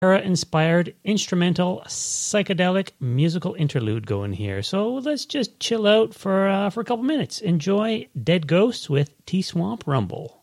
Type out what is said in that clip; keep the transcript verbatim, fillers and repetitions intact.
Inspired instrumental psychedelic musical interlude going here. So let's just chill out for uh, for a couple minutes. Enjoy Dead Ghosts with T-Swamp Rumble.